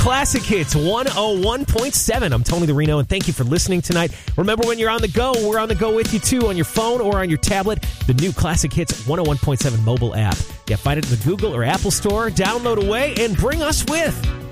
Classic Hits 101.7. I'm Tony the Reno, and thank you for listening tonight. Remember, when you're on the go, we're on the go with you, too, on your phone or on your tablet. The new Classic Hits 101.7 mobile app. Yeah, find it in the Google or Apple store. Download away and bring us with.